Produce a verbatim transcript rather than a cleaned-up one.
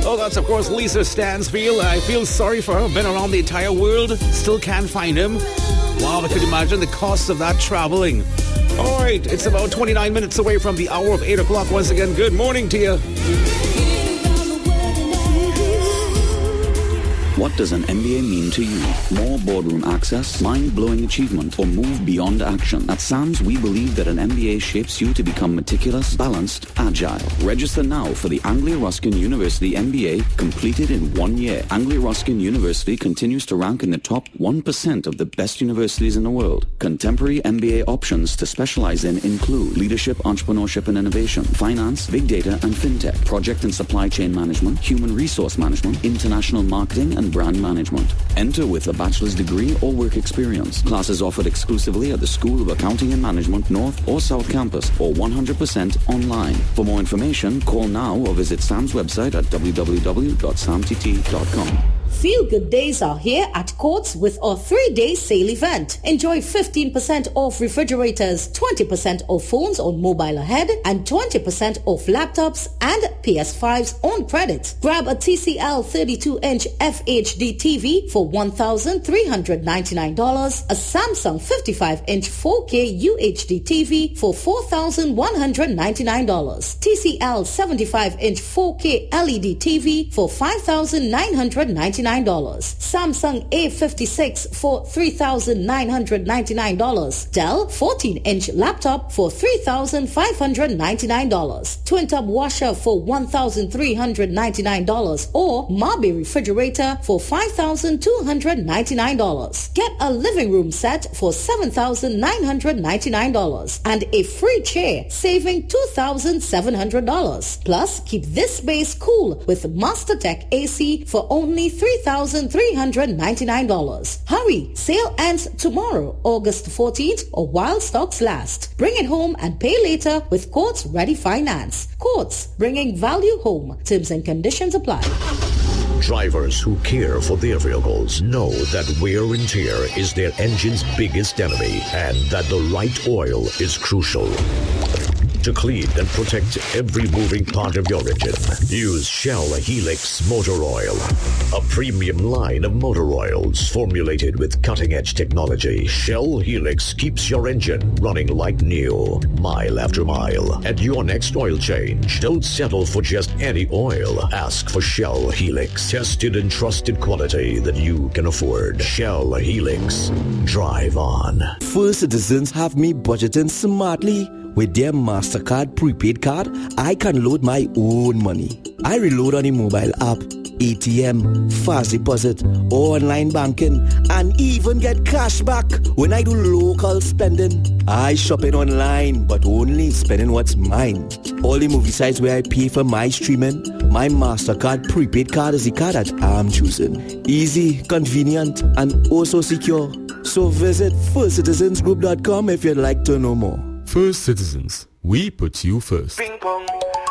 Oh, that's, of course, Lisa Stansfield. I feel sorry for her. Been around the entire world. Still can't find him. Wow, I could imagine the cost of that traveling. All right, it's about twenty-nine minutes away from the hour of eight o'clock. Once again, good morning to you. What does an M B A mean to you? More boardroom access, mind-blowing achievement, or move beyond action? At SAMS, we believe that an M B A shapes you to become meticulous, balanced, agile. Register now for the Anglia-Ruskin University M B A completed in one year. Anglia-Ruskin University continues to rank in the top one percent of the best universities in the world. Contemporary M B A options to specialize in include leadership, entrepreneurship and innovation, finance, big data and fintech, project and supply chain management, human resource management, international marketing and brand management. Enter with a bachelor's degree or work experience. Classes offered exclusively at the School of Accounting and Management North or South Campus or one hundred percent online. For more information, call now or visit SAM's website at w w w dot sam t t dot com. Feel-good days are here at Courts with our three-day sale event. Enjoy fifteen percent off refrigerators, twenty percent off phones on mobile ahead, and twenty percent off laptops and P S fives on credit. Grab a T C L thirty-two inch F H D T V for one thousand three hundred ninety-nine dollars, a Samsung fifty-five inch four K U H D T V for four thousand one hundred ninety-nine dollars, T C L seventy-five inch four K L E D T V for five thousand nine hundred ninety-nine dollars, Samsung A fifty-six for three thousand nine hundred ninety-nine dollars, Dell fourteen inch laptop for three thousand five hundred ninety-nine dollars, twin tub washer for one thousand three hundred ninety-nine dollars, or Marby refrigerator for five thousand two hundred ninety-nine dollars. Get a living room set for seven thousand nine hundred ninety-nine dollars and a free chair, saving two thousand seven hundred dollars. Plus, keep this space cool with MasterTech A C for only three thousand three hundred ninety-nine dollars. Hurry, sale ends tomorrow, August fourteenth, or while stocks last. Bring it home and pay later with Courts Ready Finance. Courts, bringing value home. Terms and conditions apply. Drivers who care for their vehicles know that wear and tear is their engine's biggest enemy and that the right oil is crucial. To clean and protect every moving part of your engine, use Shell Helix Motor Oil, a premium line of motor oils formulated with cutting-edge technology. Shell Helix keeps your engine running like new, mile after mile. At your next oil change, don't settle for just any oil. Ask for Shell Helix, tested and trusted quality that you can afford. Shell Helix. Drive on. First Citizens have me budgeting smartly. With their MasterCard prepaid card, I can load my own money. I reload on the mobile app, A T M, fast deposit, online banking, and even get cash back when I do local spending. I shop it online, but only spending what's mine. All the movie sites where I pay for my streaming, my MasterCard prepaid card is the card that I'm choosing. Easy, convenient, and also secure. So visit first citizens group dot com if you'd like to know more. First Citizens, we put you first. Ping pong.